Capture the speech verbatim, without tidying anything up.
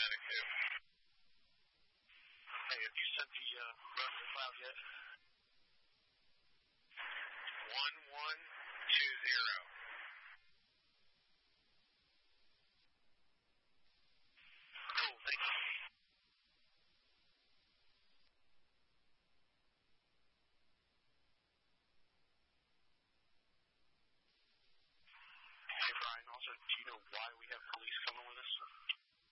Medic two. Hey, have you sent the uh, rotor file yet? one one two zero. Cool, thank you. Hey, Brian, also, do you know why we have